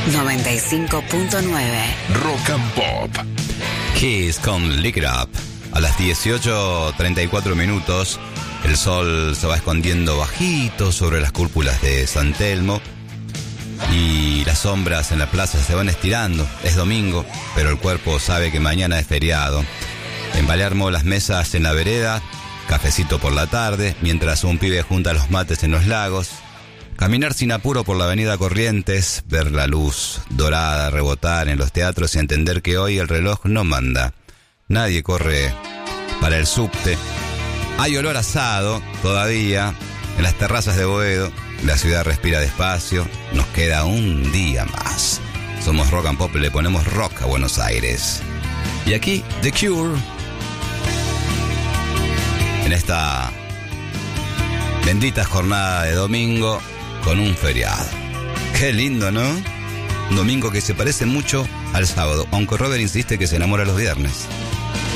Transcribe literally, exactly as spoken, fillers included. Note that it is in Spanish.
noventa y cinco punto nueve. Rock and Pop. Kiss con Lick It Up. A las dieciocho treinta y cuatro minutos, el sol se va escondiendo bajito sobre las cúpulas de San Telmo y las sombras en la plaza se van estirando. Es domingo, pero el cuerpo sabe que mañana es feriado. En Palermo, las mesas en la vereda, cafecito por la tarde, mientras un pibe junta los mates en los lagos. Caminar sin apuro por la avenida Corrientes, ver la luz dorada rebotar en los teatros y entender que hoy el reloj no manda. Nadie corre para el subte. Hay olor asado todavía en las terrazas de Boedo. La ciudad respira despacio. Nos queda un día más. Somos Rock and Pop, le ponemos rock a Buenos Aires. Y aquí, The Cure. En esta bendita jornada de domingo con un feriado. Qué lindo, ¿no? Un domingo que se parece mucho al sábado, aunque Robert insiste que se enamora los viernes.